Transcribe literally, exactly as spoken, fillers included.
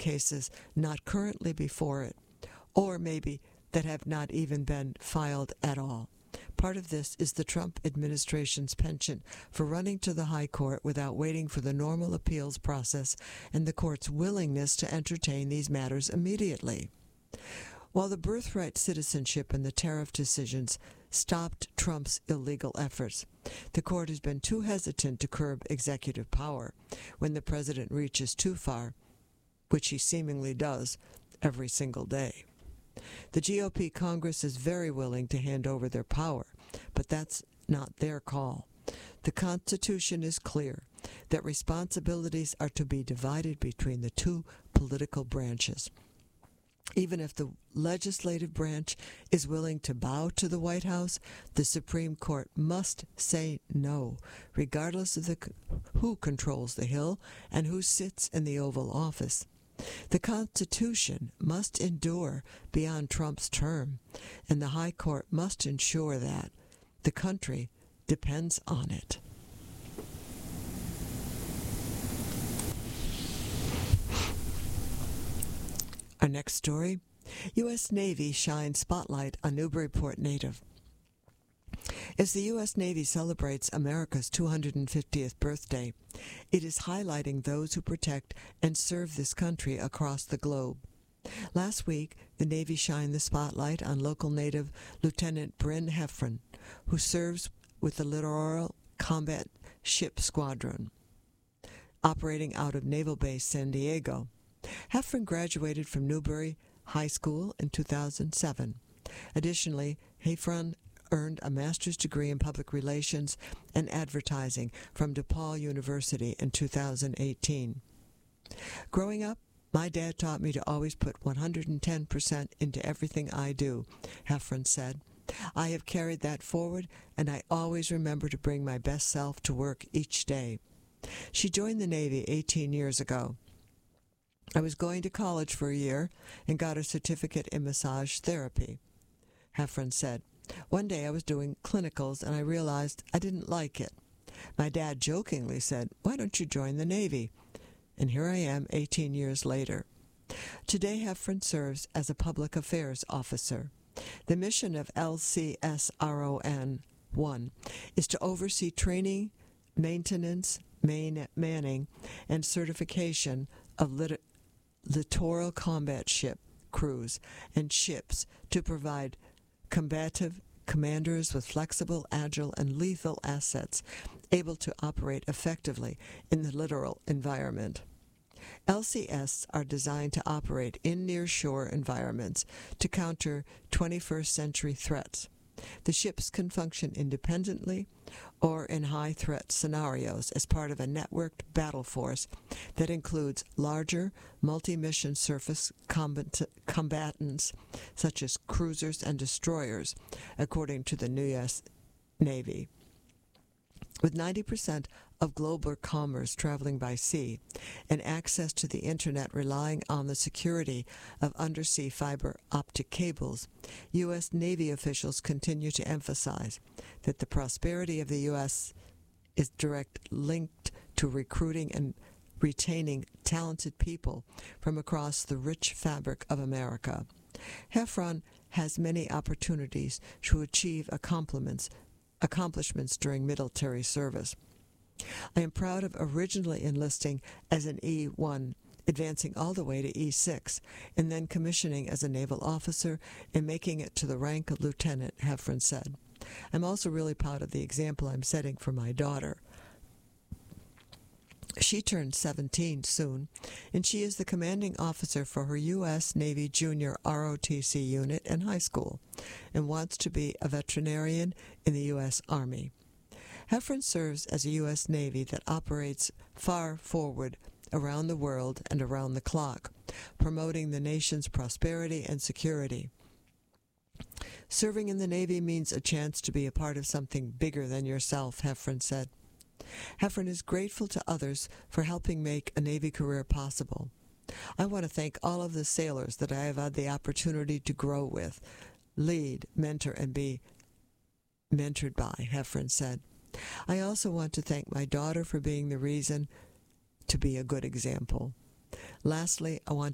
cases not currently before it, or maybe that have not even been filed at all. Part of this is the Trump administration's penchant for running to the High Court without waiting for the normal appeals process and the court's willingness to entertain these matters immediately. While the birthright citizenship and the tariff decisions stopped Trump's illegal efforts, the court has been too hesitant to curb executive power when the president reaches too far, which he seemingly does every single day. The G O P Congress is very willing to hand over their power, but that's not their call. The Constitution is clear that responsibilities are to be divided between the two political branches. Even if the legislative branch is willing to bow to the White House, the Supreme Court must say no, regardless of the, who controls the Hill and who sits in the Oval Office. The Constitution must endure beyond Trump's term, and the High Court must ensure that the country depends on it. Our next story, U S Navy shines spotlight on Newburyport native. As the U S Navy celebrates America's two hundred fiftieth birthday, it is highlighting those who protect and serve this country across the globe. Last week, the Navy shined the spotlight on local native Lieutenant Bryn Heffron, who serves with the Littoral Combat Ship Squadron, operating out of Naval Base San Diego. Heffron graduated from Newbury High School in two thousand seven. Additionally, Heffron earned a master's degree in public relations and advertising from DePaul University in two thousand eighteen. Growing up, my dad taught me to always put one hundred ten percent into everything I do, Heffron said. I have carried that forward, and I always remember to bring my best self to work each day. She joined the Navy eighteen years ago. I was going to college for a year and got a certificate in massage therapy, Heffron said. One day I was doing clinicals and I realized I didn't like it. My dad jokingly said, "Why don't you join the Navy?" And here I am eighteen years later. Today Heffron serves as a public affairs officer. The mission of L C S R O N one is to oversee training, maintenance, main, manning, and certification of lit- littoral combat ship crews and ships to provide combative commanders with flexible, agile, and lethal assets able to operate effectively in the littoral environment. L C S are designed to operate in near-shore environments to counter twenty-first century threats. The ships can function independently or in high-threat scenarios as part of a networked battle force that includes larger, multi-mission surface combat- combatants such as cruisers and destroyers, according to the U S Navy. With ninety percent of global commerce traveling by sea and access to the Internet relying on the security of undersea fiber optic cables, U S Navy officials continue to emphasize that the prosperity of the U S is directly linked to recruiting and retaining talented people from across the rich fabric of America. Heffron has many opportunities to achieve accomplishments accomplishments during military service. I am proud of originally enlisting as an E one, advancing all the way to E six, and then commissioning as a naval officer and making it to the rank of lieutenant, Heffron said. I'm also really proud of the example I'm setting for my daughter. She turned seventeen soon, and she is the commanding officer for her U S Navy Junior R O T C unit in high school and wants to be a veterinarian in the U S Army. Heffron serves as a U S Navy that operates far forward around the world and around the clock, promoting the nation's prosperity and security. Serving in the Navy means a chance to be a part of something bigger than yourself, Heffron said. Heffron is grateful to others for helping make a Navy career possible. I want to thank all of the sailors that I have had the opportunity to grow with, lead, mentor, and be mentored by, Heffron said. I also want to thank my daughter for being the reason to be a good example. Lastly, I want